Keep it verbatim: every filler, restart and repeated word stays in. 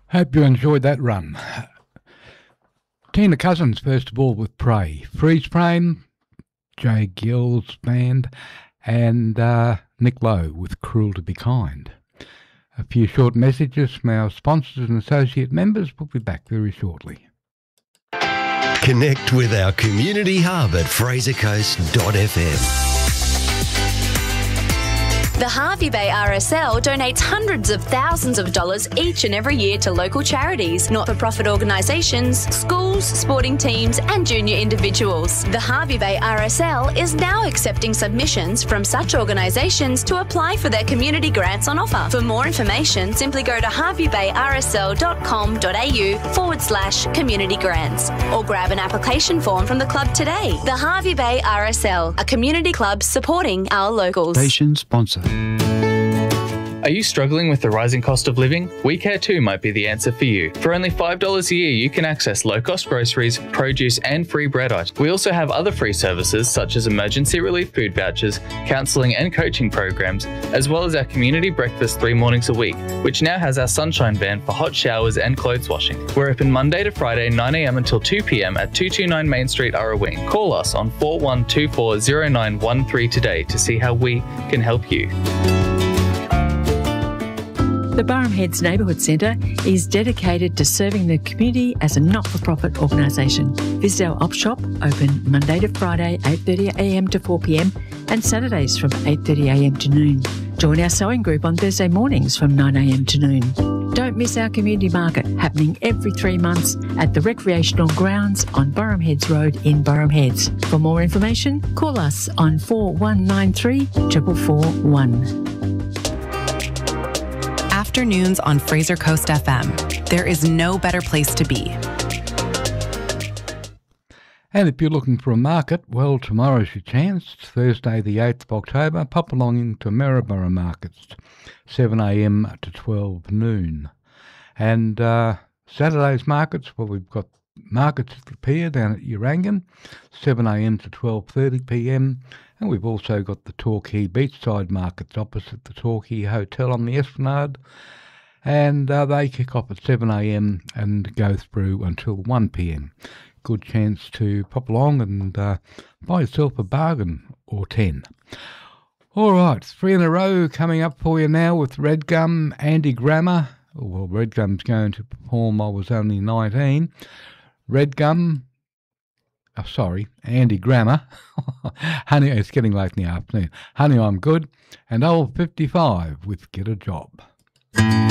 Hope you enjoyed that run. Tina Cousins, first of all, with Pray. Freeze Frame, Jay Gill's band, and uh, Nick Lowe with Cruel to Be Kind. A few short messages from our sponsors and associate members. We'll be back very shortly. Connect with our community hub at fraser coast dot f m. The Hervey Bay R S L donates hundreds of thousands of dollars each and every year to local charities, not-for-profit organisations, schools, sporting teams and junior individuals. The Hervey Bay R S L is now accepting submissions from such organisations to apply for their community grants on offer. For more information, simply go to hervey bay r s l dot com dot a u forward slash community grants or grab an application form from the club today. The Hervey Bay R S L, a community club supporting our locals. Station sponsor. Are you struggling with the rising cost of living? We Care Too might be the answer for you. For only five dollars a year, you can access low-cost groceries, produce and free bread items. We also have other free services such as emergency relief food vouchers, counselling and coaching programs, as well as our community breakfast three mornings a week, which now has our sunshine van for hot showers and clothes washing. We're open Monday to Friday nine a m until two p m at two twenty-nine Main Street, Arraween. Call us on four one two four zero nine one three today to see how we can help you. The Burrum Heads Neighbourhood Centre is dedicated to serving the community as a not-for-profit organisation. Visit our op shop, open Monday to Friday, eight thirty a m to four p m and Saturdays from eight thirty a m to noon. Join our sewing group on Thursday mornings from nine a m to noon. Don't miss our community market happening every three months at the recreational grounds on Burrum Heads Road in Burrum Heads. For more information, call us on four one nine three four four four one. Afternoons on Fraser Coast F M. There is no better place to be. And if you're looking for a market, well, tomorrow's your chance. It's Thursday the eighth of October. Pop along into Maryborough Markets, seven a m to twelve noon. And uh, Saturday's markets, well, we've got markets at the pier down at Urangan, seven a m to twelve thirty p m. And we've also got the Torquay Beachside Markets opposite the Torquay Hotel on the Esplanade. And uh, they kick off at seven a m and go through until one p m. Good chance to pop along and uh, buy yourself a bargain or ten. All right, three in a row coming up for you now with Red Gum, Andy Grammer. Oh, well, Red Gum's going to perform I Was Only nineteen. Red Gum... Oh, sorry, Andy Grammer. Honey, it's getting late in the afternoon. Honey, I'm Good. And Old fifty-five with Get a Job.